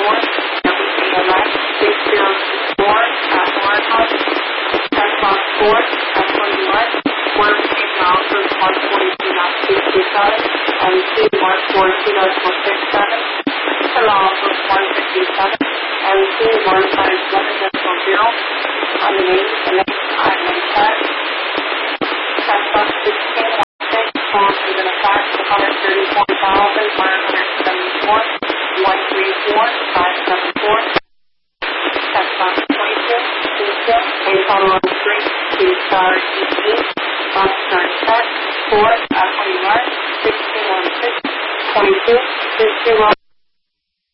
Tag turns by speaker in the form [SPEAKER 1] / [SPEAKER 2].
[SPEAKER 1] everything alike, 6064 at Warehouse, Test box 4 at 21, Work Team Office 142.227, MC 142.467, Hello Office 157, MC 157.0, on the name, select Island Test, Test box 16, forms within a fact of 134,174, 134,574. Test box 22, based on one string, 2-star EE, box start test, 4 at 21, 1616, 22, 60.